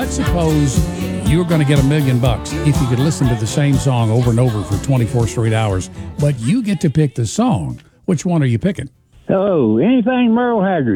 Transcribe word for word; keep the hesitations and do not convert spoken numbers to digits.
Let's suppose you're going to get a million bucks if you could listen to the same song over and over for twenty-four straight hours, but you get to pick the song. Which one are you picking? Hello, anything Merle Haggard.